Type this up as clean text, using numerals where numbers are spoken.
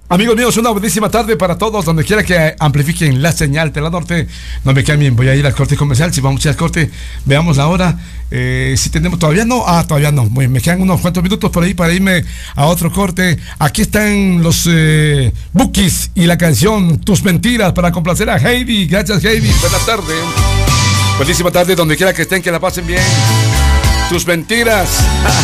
Amigos míos, una buenísima tarde para todos, donde quiera que amplifiquen la señal de la norte. No me cambien, voy a ir al corte comercial. Si vamos a ir al corte, veamos la hora. Si tenemos, todavía no. Todavía no. Me quedan unos cuantos minutos por ahí para irme a otro corte. Aquí están los Bukis y la canción Tus Mentiras para complacer a Heidi. Gracias, Heidi. Buenas tardes. Buenísima tarde, donde quiera que estén, que la pasen bien. Tus Mentiras.